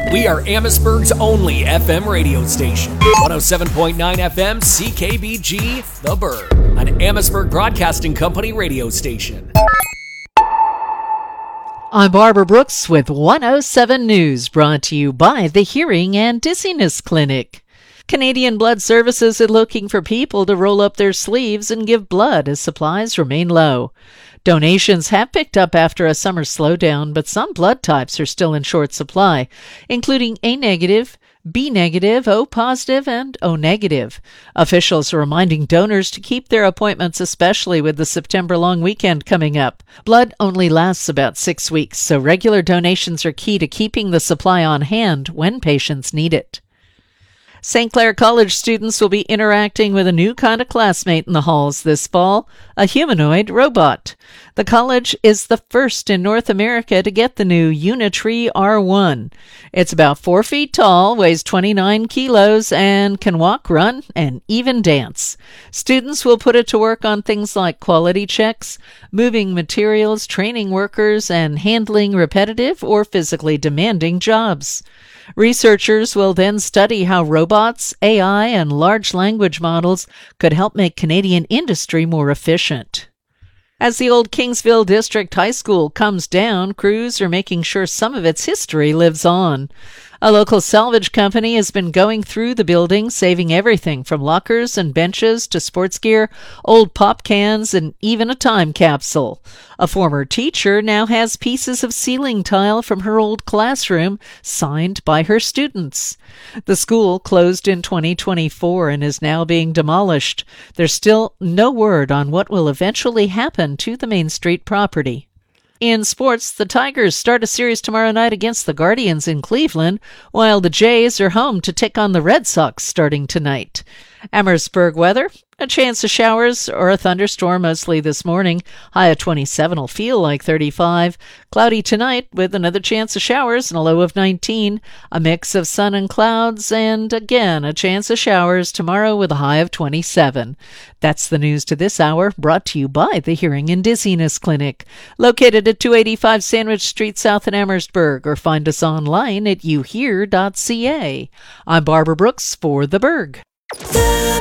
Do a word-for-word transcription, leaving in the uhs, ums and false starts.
We are Amherstburg's only F M radio station. one oh seven point nine F M C K B G, The Burg, an Amherstburg Broadcasting Company radio station. I'm Barbara Brooks with one oh seven News, brought to you by the Hearing and Dizziness Clinic. Canadian Blood Services is looking for people to roll up their sleeves and give blood as supplies remain low. Donations have picked up after a summer slowdown, but some blood types are still in short supply, including A negative, B negative, O positive, and O negative. Officials are reminding donors to keep their appointments, especially with the September long weekend coming up. Blood only lasts about six weeks, so regular donations are key to keeping the supply on hand when patients need it. Saint Clair College students will be interacting with a new kind of classmate in the halls this fall, a humanoid robot. The college is the first in North America to get the new Unitree R one. It's about four feet tall, weighs twenty-nine kilos, and can walk, run, and even dance. Students will put it to work on things like quality checks, moving materials, training workers, and handling repetitive or physically demanding jobs. Researchers will then study how robots, A I, and large language models could help make Canadian industry more efficient. As the old Kingsville District High School comes down, crews are making sure some of its history lives on. A local salvage company has been going through the building, saving everything from lockers and benches to sports gear, old pop cans, and even a time capsule. A former teacher now has pieces of ceiling tile from her old classroom signed by her students. The school closed in twenty twenty-four and is now being demolished. There's still no word on what will eventually happen to the Main Street property. In sports, the Tigers start a series tomorrow night against the Guardians in Cleveland, while the Jays are home to take on the Red Sox starting tonight. Amherstburg weather, a chance of showers or a thunderstorm mostly this morning. High of twenty-seven will feel like thirty-five. Cloudy tonight with another chance of showers and a low of nineteen. A mix of sun and clouds, and again a chance of showers tomorrow with a high of twenty-seven. That's the news to this hour, brought to you by the Hearing and Dizziness Clinic, located at two eighty-five Sandwich Street South in Amherstburg, or find us online at you hear dot c a. I'm Barbara Brooks for The Burg.